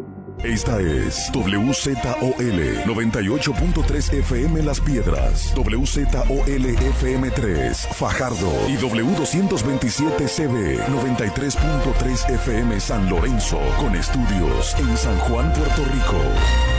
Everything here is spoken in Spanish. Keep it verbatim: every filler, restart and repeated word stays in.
Esta es W Z O L noventa y ocho punto tres F M Las Piedras, W Z O L F M tres Fajardo y W doscientos veintisiete C B noventa y tres punto tres F M San Lorenzo, con estudios en San Juan, Puerto Rico.